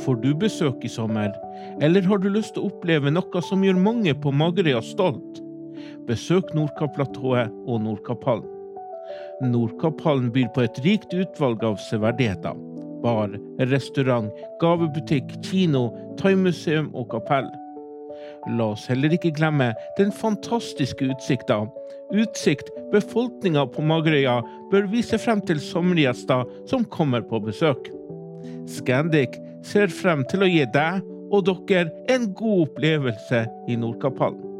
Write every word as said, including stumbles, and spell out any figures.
Får du besøk i sommer, eller har du lyst til å oppleve noe som gjør mange på Magerøya stolt? Besøk Nordkapp-platået og Nordkapp-hallen. Nordkapp-hallen byr på et rikt utvalg av severdigheter. Bar, restaurant, gavebutikk, kino, thaimuseum og kapell. La oss heller ikke glemme den fantastiske utsikten. Utsikt befolkningen på Magerøya bør vise frem til sommergjester som kommer på besøk. Scandic ser frem til å gi deg og dere en god opplevelse i Nordkapp-hallen.